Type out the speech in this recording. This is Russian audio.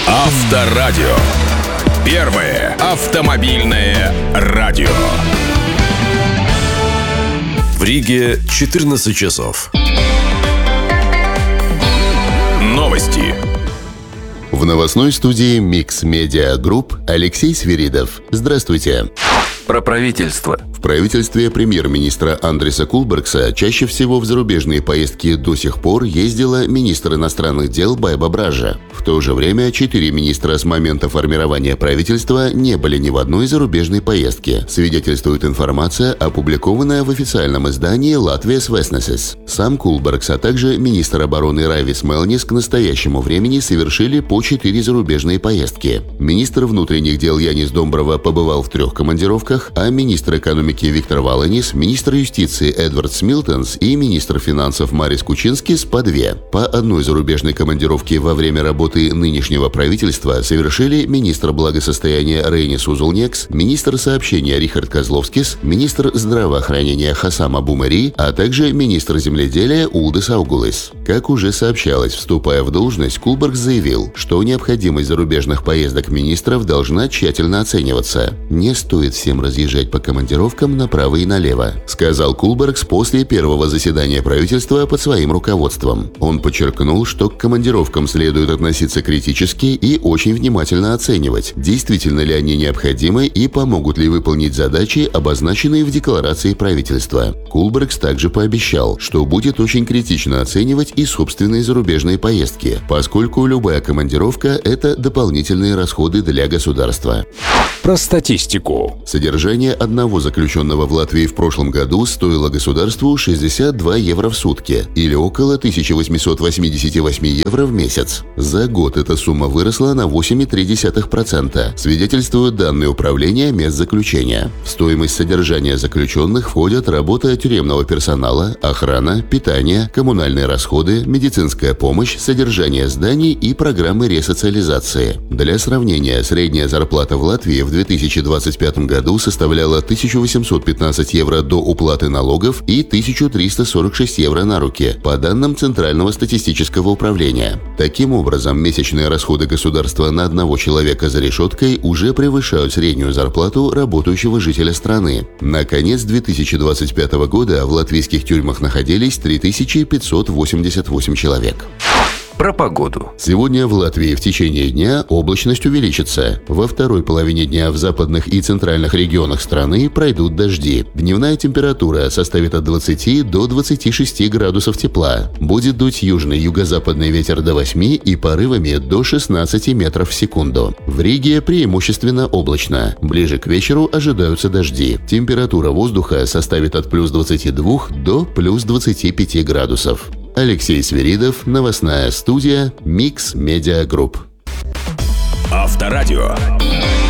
Авторадио. Первое автомобильное радио. В Риге 14 часов. Новости. В новостной студии Mix Media Group Алексей Свиридов. Здравствуйте. Про правительство. В правительстве премьер-министра Андреса Кулбергса чаще всего в зарубежные поездки до сих пор ездила министр иностранных дел Байба Бража. В то же время 4 министра с момента формирования правительства не были ни в одной зарубежной поездке, свидетельствует информация, опубликованная в официальном издании «Латвijas Vēstnesis». Сам Кулбергс, а также министр обороны Райвис Мелнис к настоящему времени совершили по 4 зарубежные поездки. Министр внутренних дел Янис Домброва побывал в 3 командировках, а министр экономики Виктор Валанис, министр юстиции Эдвард Смилтонс и министр финансов Марис Кучинскис по 2. По одной зарубежной командировке во время работы нынешнего правительства совершили министр благосостояния Рейнис Узулнекс, министр сообщения Рихард Козловскис, министр здравоохранения Хасам Абу-Мари, а также министр земледелия Улдис Аугулис. Как уже сообщалось, вступая в должность, Кулбергс заявил, что необходимость зарубежных поездок министров должна тщательно оцениваться. Не стоит всем разъезжать по командировкам направо и налево, сказал Кулбергс после первого заседания правительства под своим руководством. Он подчеркнул, что к командировкам следует относиться критически и очень внимательно оценивать, действительно ли они необходимы и помогут ли выполнить задачи, обозначенные в декларации правительства. Кулбергс также пообещал, что будет очень критично оценивать и собственные зарубежные поездки, поскольку любая командировка – это дополнительные расходы для государства. Про статистику. Содержание одного заключенного в Латвии в прошлом году стоило государству 62 евро в сутки, или около 1888 евро в месяц. За год эта сумма выросла на 8,3%, свидетельствуют данные управления мест заключения. В стоимость содержания заключенных входят работа тюремного персонала, охрана, питание, коммунальные расходы, медицинская помощь, содержание зданий и программы ресоциализации. Для сравнения, средняя зарплата в Латвии в 2025 году составляла 1815 евро до уплаты налогов и 1346 евро на руки, по данным Центрального статистического управления. Таким образом, месячные расходы государства на одного человека за решеткой уже превышают среднюю зарплату работающего жителя страны. На конец 2025 года в латвийских тюрьмах находились 3588 человек. Про погоду. Сегодня в Латвии в течение дня облачность увеличится. Во второй половине дня в западных и центральных регионах страны пройдут дожди. Дневная температура составит от 20 до 26 градусов тепла. Будет дуть южный юго-западный ветер до 8 и порывами до 16 метров в секунду. В Риге преимущественно облачно. Ближе к вечеру ожидаются дожди. Температура воздуха составит от плюс 22 до плюс 25 градусов. Алексей Свиридов, новостная студия Mix Media Group. Авторадио.